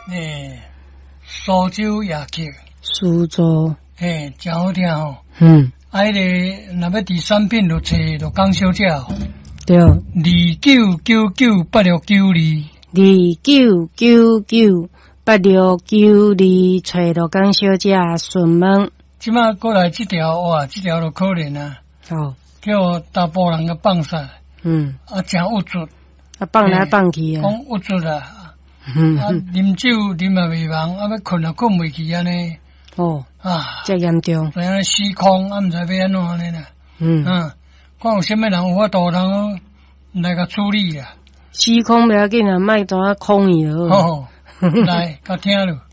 苏州夜曲， 苏州， 真好听吼。迄个若要第三品就找就江小姐哦。 对。299982，299982，找到江小姐询问。 即马过来这条哇，这条就可怜啊。叫大波人个放杀。真有助。 放来放去啊。 讲有助啊。啉酒啉也袂忘，要困也困袂去安尼。 真严重。 这样失控，毋知要安怎安尼啦。看有啥物人有法度通来甲处理啊。 失控不要紧啊，莫当啊抗议咯。 来，甲听咯。